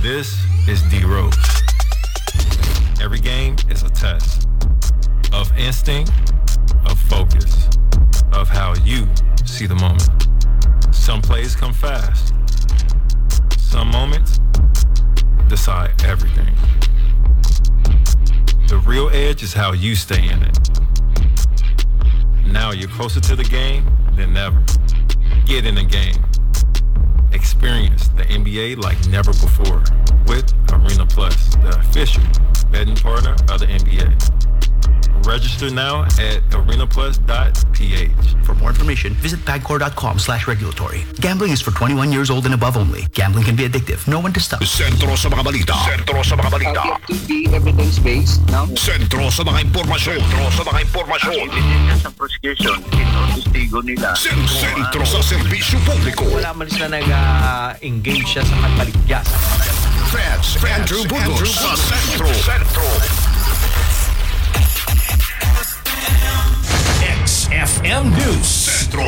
This is D Rose. Every game is a test of instinct, of focus, of how you see the moment. Some plays come fast. Some moments decide everything. The real edge is how you stay in it. Now you're closer to the game than ever. Get in the game. Experience the NBA like never before with Arena Plus, the official betting partner of the NBA. Register now at arenaplus.ph. For more information, visit pagcor.com/regulatory. Gambling is for 21 years old and above only. Gambling can be addictive. Know when to stop. Sentro sa mga balita. Sentro sa mga balita. To be evidence-based, no? Sentro sa mga impormasyon. Sentro sa mga impormasyon. Hindi sa prosecution, ito testigo nila. Sentro sa serbisyo publiko. Wala malis na nag-engage siya sa katbaligya. Andrew Burgos sa Sentro. XFM News Sentro.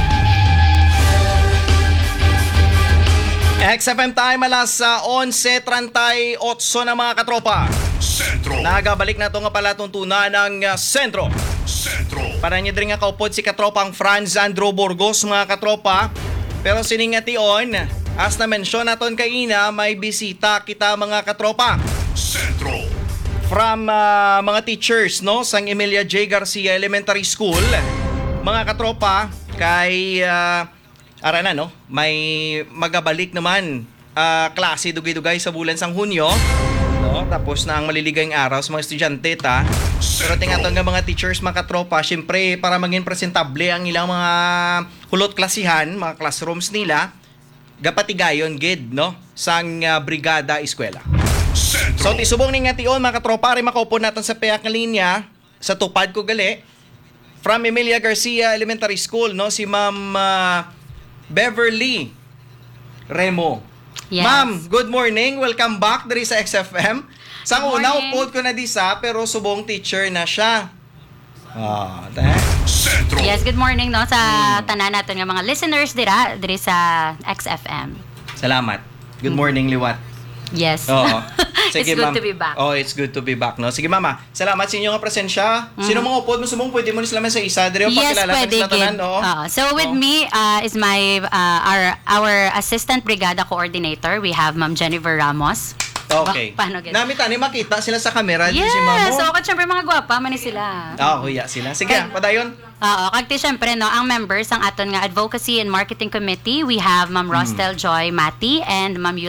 XFM time alas 11:38 na mga katropa. Sentro. Nagabalik na ito nga pala tuntunan ng Sentro. Para niya din nga kaupod si katropang Franz Andrew Burgos mga katropa. Pero siningati on, as na mention naton kaina, may bisita kita mga katropa. Sentro. From mga teachers no sang Emilia J. Garcia Elementary School, mga katropa, kay arana no may magabalik naman klase dugay-dugay sa bulan sang Hunyo no, tapos na ang maliligayang araw sa mga estudyante ta. Pero tingatong nga mga teachers mga katropa, syempre para maging presentable ang ilang mga hulot klasihan, mga classrooms nila, gapatigayon gid no sang brigada eskwela. So tisubong ni nga tion mga katropa, rin makaupon natin sa payak na linya sa tupad ko gali from Emilia Garcia Elementary School no, si Ma'am Beverly Remo. Yes. Ma'am, good morning, welcome back diri sa XFM. Sa Good una morning. upod ko na disa pero subong teacher na siya. Sentro. Yes, good morning no sa tanan natin nga mga listeners diri sa XFM. Salamat. Good morning, Liwat. Yes. Oo. It's good to be back. Oh, it's good to be back, no? Sige, mama. Salamat sa inyong presensya. Sino mga upod mo sumong pwede mo nila sa isa dire Yes, pakilala sa pwede sila tanan, gid. no? So with me is my our assistant brigada coordinator. We have Ma'am Jennifer Ramos. Okay. Paano gid? Namita ni makita sila sa camera di Yes. si mamo. So kad syempre mga gwapa man ni sila. Kuya sila. Sige, padayon. Oo, kagti syempre no, ang members ang aton nga Advocacy and Marketing Committee, we have Ma'am Rostel Joy Mati and Ma'am